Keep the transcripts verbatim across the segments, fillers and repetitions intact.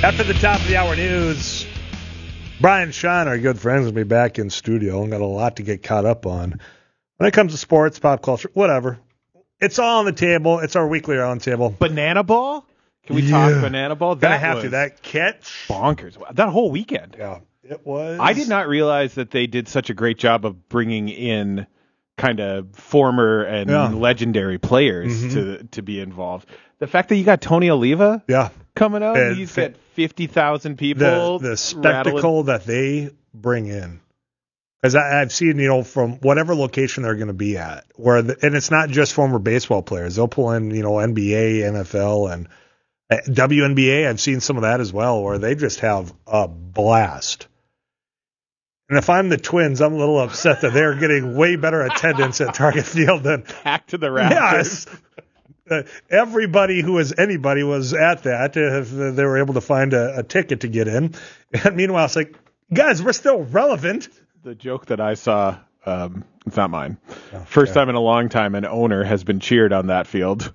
After the top of the hour news, Brian Sean, our good friends, will be back in studio and got a lot to get caught up on. When it comes to sports, pop culture, whatever. It's all on the table. It's our weekly round table. Banana Ball? Can we Yeah. talk Banana Ball? Gonna That have was to. That catch. bonkers. That whole weekend. Yeah, it was. I did not realize that they did such a great job of bringing in kind of former and Yeah. legendary players Mhm. to to be involved. The fact that you got Tony Oliva Yeah. coming out, And he's fa- got fifty thousand The, people. the spectacle that they bring in. Because I've seen, you know, from whatever location they're going to be at, where the, and it's not just former baseball players. They'll pull in, you know, N B A, N F L, and uh, W N B A. I've seen some of that as well, where they just have a blast. And if I'm the Twins, I'm a little upset that they're getting way better attendance at Target Field than Back to the Raptors. yes. Uh, everybody who was anybody was at that if they were able to find a, a ticket to get in. And meanwhile, it's like, guys, we're still relevant. The joke that I saw, um, it's not mine. Oh, First yeah. time in a long time an owner has been cheered on that field.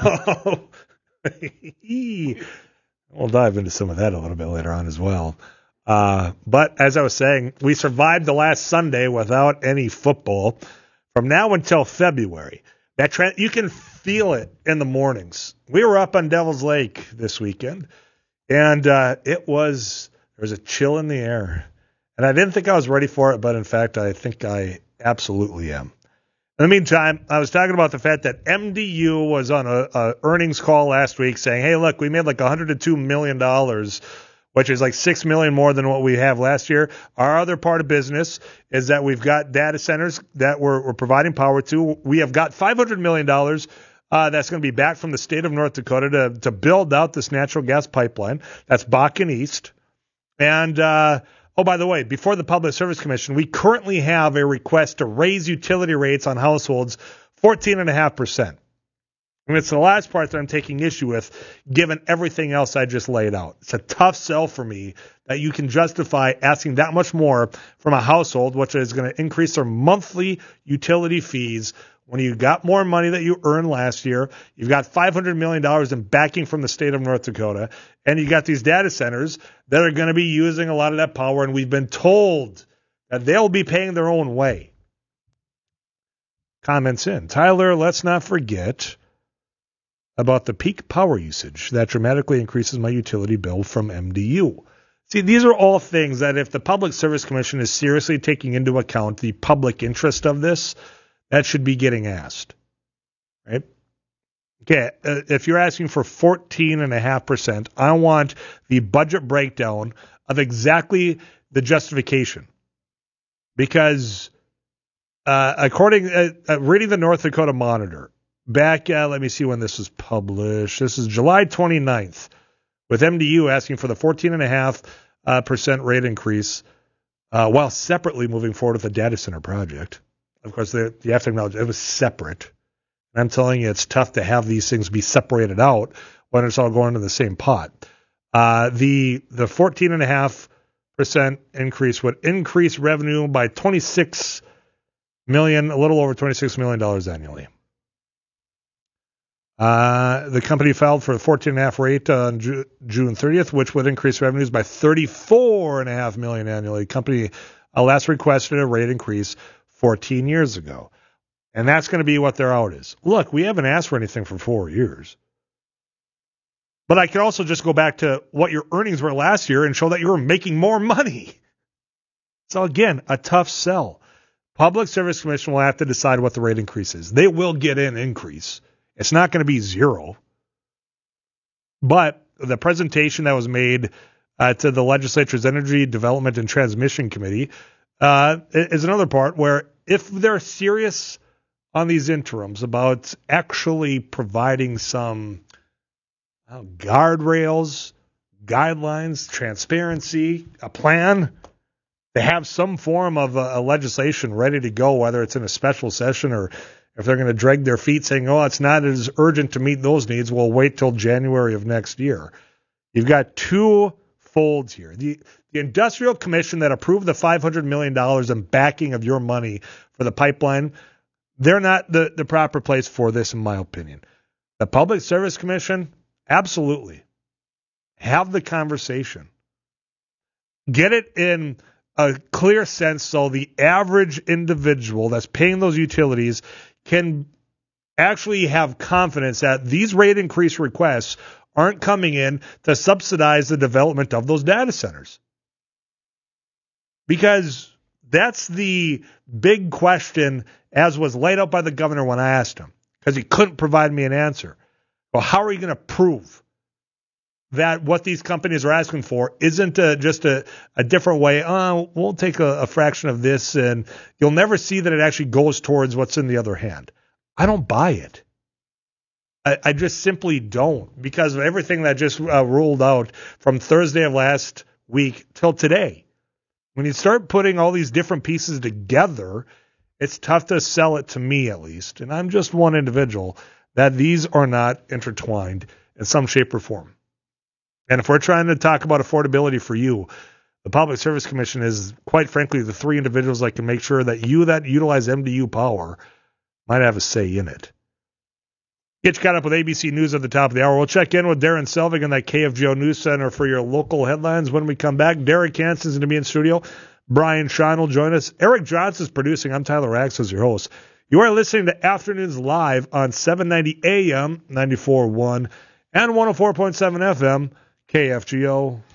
We'll dive into some of that a little bit later on as well. Uh, but as I was saying, we survived the last Sunday without any football. From now until February, that tra- you can feel it in the mornings. We were up on Devil's Lake this weekend, and uh, it was there was a chill in the air. And I didn't think I was ready for it, but in fact, I think I absolutely am. In the meantime, I was talking about the fact that M D U was on a, a earnings call last week saying, hey, look, we made like one hundred two million dollars, which is like six million dollars more than what we have last year. Our other part of business is that we've got data centers that we're, we're providing power to. We have got five hundred million dollars uh, that's going to be back from the state of North Dakota to, to build out this natural gas pipeline. That's Bakken East. And, uh, oh, by the way, before the Public Service Commission, we currently have a request to raise utility rates on households fourteen point five percent. And it's the last part that I'm taking issue with, given everything else I just laid out. It's a tough sell for me that you can justify asking that much more from a household, which is going to increase their monthly utility fees when you got more money that you earned last year. You've got five hundred million dollars in backing from the state of North Dakota, and you got these data centers that are going to be using a lot of that power, and we've been told that they'll be paying their own way. Comments in. Tyler, let's not forget about the peak power usage that dramatically increases my utility bill from M D U. See, these are all things that if the Public Service Commission is seriously taking into account the public interest of this, that should be getting asked, right? Okay, uh, if you're asking for fourteen point five percent, I want the budget breakdown of exactly the justification. Because uh, according, uh, uh, reading the North Dakota Monitor, back, uh, let me see when this was published. This is July twenty-ninth, with M D U asking for the fourteen point five percent rate increase, uh, while separately moving forward with the data center project. Of course, you have to acknowledge it was separate. And I'm telling you, it's tough to have these things be separated out when it's all going to the same pot. Uh, the the fourteen point five percent increase would increase revenue by twenty-six million dollars, a little over twenty-six million dollars annually. Uh, the company filed for a fourteen point five rate on Ju- June thirtieth, which would increase revenues by thirty-four point five million dollars annually. The company uh, last requested a rate increase fourteen years ago. And that's going to be what their out is. Look, we haven't asked for anything for four years. But I can also just go back to what your earnings were last year and show that you were making more money. So again, a tough sell. Public Service Commission will have to decide what the rate increase is. They will get an increase. It's not going to be zero. But the presentation that was made uh, to the legislature's Energy Development and Transmission Committee uh, is another part where if they're serious on these interims about actually providing some uh, guardrails, guidelines, transparency, a plan, to have some form of a, a legislation ready to go, whether it's in a special session or if they're going to drag their feet saying, oh, it's not as urgent to meet those needs, we'll wait till January of next year. You've got two folds here. The, the Industrial Commission that approved the five hundred million dollars in backing of your money for the pipeline, they're not the, the proper place for this, in my opinion. The Public Service Commission, absolutely. Have the conversation. Get it in a clear sense so the average individual that's paying those utilities can actually have confidence that these rate increase requests aren't coming in to subsidize the development of those data centers. Because that's the big question, as was laid out by the governor when I asked him, because he couldn't provide me an answer. Well, how are you going to prove that what these companies are asking for isn't a, just a, a different way? Oh, we'll take a, a fraction of this, and you'll never see that it actually goes towards what's in the other hand. I don't buy it. I, I just simply don't, because of everything that just uh, ruled out from Thursday of last week till today. When you start putting all these different pieces together, it's tough to sell it, to me at least, and I'm just one individual, that these are not intertwined in some shape or form. And if we're trying to talk about affordability for you, the Public Service Commission is, quite frankly, the three individuals that can make sure that you that utilize M D U power might have a say in it. Get you caught up with A B C News at the top of the hour. We'll check in with Darren Selvig in that K F G O News Center for your local headlines when we come back. Derek Hanson's going to be in studio. Brian Sean will join us. Eric Johnson's producing. I'm Tyler Axel, your host. You are listening to Afternoons Live on seven ninety A M, ninety-four point one, and one oh four point seven F M, K F G O.